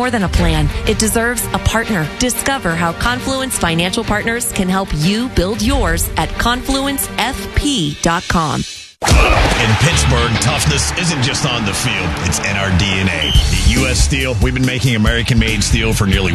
more than a plan. It deserves a partner. Discover how Confluence Financial Partners can help you build yours at confluencefp.com. In Pittsburgh, toughness isn't just on the field, it's in our DNA. At U.S. Steel, we've been making American-made steel for nearly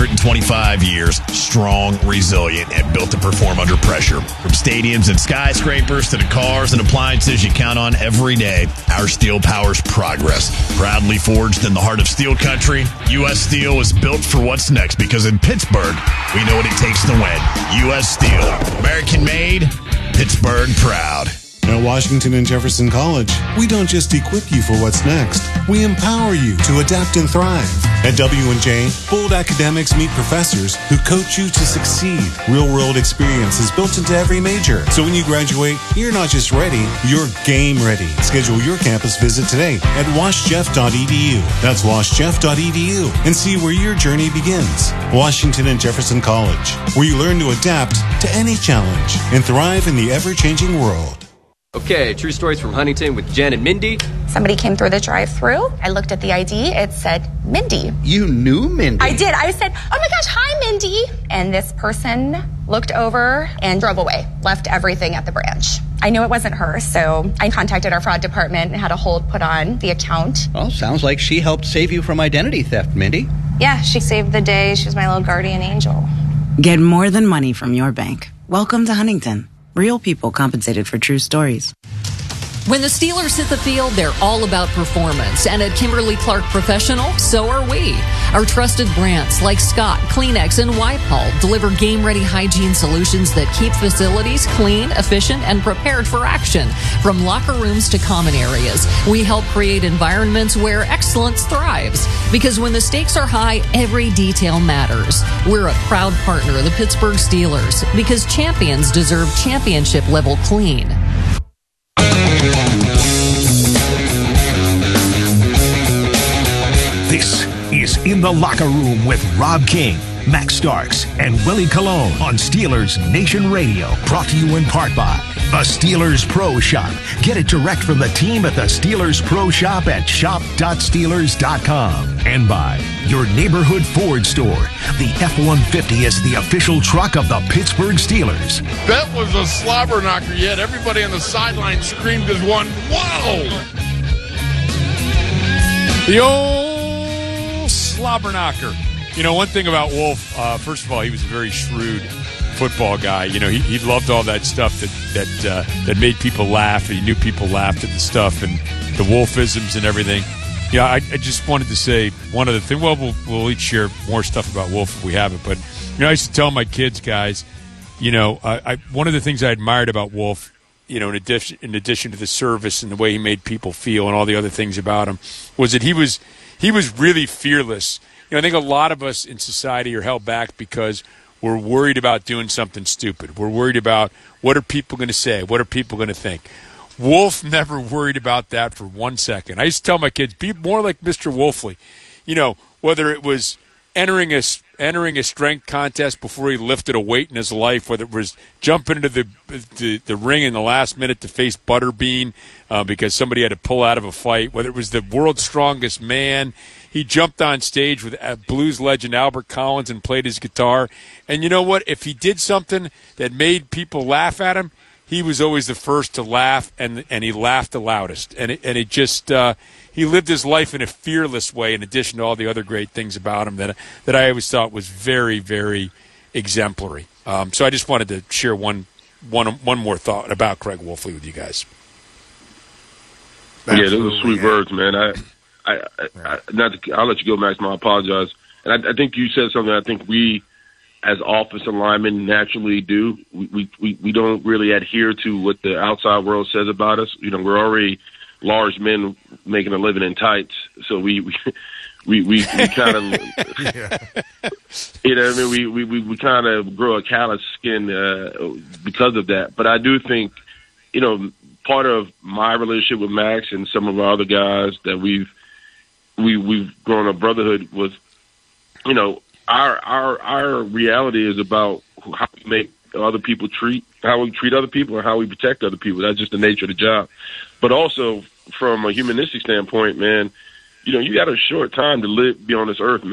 125 years, strong, resilient, and built to perform under pressure. From stadiums and skyscrapers to the cars and appliances you count on every day, our steel powers progress. Proudly forged in the heart of steel country, U.S. Steel is built for what's next because in Pittsburgh, we know what it takes to win. U.S. Steel, American-made, Pittsburgh proud. At Washington and Jefferson College, we don't just equip you for what's next. We empower you to adapt and thrive. At W&J, bold academics meet professors who coach you to succeed. Real-world experience is built into every major. So when you graduate, you're not just ready, you're game ready. Schedule your campus visit today at washjeff.edu. That's washjeff.edu and see where your journey begins. Washington and Jefferson College, where you learn to adapt to any challenge and thrive in the ever-changing world. Okay, true stories from Huntington with Jen and Mindy. Somebody came through the drive-thru. I looked at the ID. It said Mindy. You knew Mindy? I did. I said, oh my gosh, hi, Mindy. And this person looked over and drove away, left everything at the branch. I knew it wasn't her, so I contacted our fraud department and had a hold put on the account. Well, sounds like she helped save you from identity theft, Mindy. Yeah, she saved the day. She was my little guardian angel. Get more than money from your bank. Welcome to Huntington. Real people compensated for true stories. When the Steelers hit the field, they're all about performance. And at Kimberly-Clark Professional, so are we. Our trusted brands like Scott, Kleenex, and Wipe-All deliver game-ready hygiene solutions that keep facilities clean, efficient, and prepared for action. From locker rooms to common areas, we help create environments where excellence thrives. Because when the stakes are high, every detail matters. We're a proud partner of the Pittsburgh Steelers because champions deserve championship-level clean. This is In the Locker Room with Rob King, Max Starks, and Willie Colon on Steelers Nation Radio. Brought to you in part by the Steelers Pro Shop. Get it direct from the team at the Steelers Pro Shop at shop.steelers.com. And by your neighborhood Ford store. The F-150 is the official truck of the Pittsburgh Steelers. That was a slobber knocker, yet everybody on the sideline screamed as one, whoa! The old slobber knocker. You know, one thing about Wolf, first of all, he was a very shrewd football guy. You know, he loved all that stuff that made people laugh. He knew people laughed at the stuff and the Wolfisms and everything. Yeah, I just wanted to say one other thing. Well, we'll each share more stuff about Wolf if we have it. But, you know, I used to tell my kids, guys, you know, one of the things I admired about Wolf, you know, in addition to the service and the way he made people feel and all the other things about him, was that he was really fearless. You know, I think a lot of us in society are held back because we're worried about doing something stupid. We're worried about what are people going to say? What are people going to think? Wolf never worried about that for 1 second. I used to tell my kids, be more like Mr. Wolfley. You know, whether it was entering a strength contest before he lifted a weight in his life, whether it was jumping into the ring in the last minute to face Butterbean because somebody had to pull out of a fight, whether it was the world's strongest man. He jumped on stage with blues legend Albert Collins and played his guitar. And you know what? If he did something that made people laugh at him, he was always the first to laugh, and he laughed the loudest. And it just he lived his life in a fearless way. In addition to all the other great things about him that I always thought was very, very exemplary. So I just wanted to share one more thought about Craig Wolfley with you guys. Yeah, those are sweet words, man. I'll let you go, Max. I apologize. And I think you said something I think we, as offensive linemen, naturally do. We don't really adhere to what the outside world says about us. You know, we're already large men making a living in tights, so we kind of, you know, I mean, we kind of grow a callous skin because of that. But I do think, you know, part of my relationship with Max and some of our other guys that we've grown a brotherhood with, you know, our reality is about how we make other people how we treat other people and how we protect other people. That's just the nature of the job. But also from a humanistic standpoint, man, you know, you got a short time to be on this earth, man.